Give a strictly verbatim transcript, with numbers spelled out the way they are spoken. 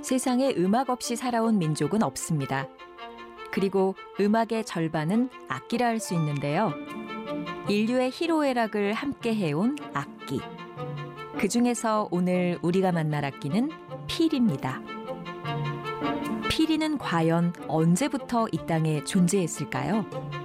세상에 음악 없이 살아온 민족은 없습니다. 그리고 음악의 절반은 악기라 할 수 있는데요. 인류의 희로애락을 함께 해온 악기. 그중에서 오늘 우리가 만날 악기는 필입니다. 피리는 과연 언제부터 이 땅에 존재했을까요?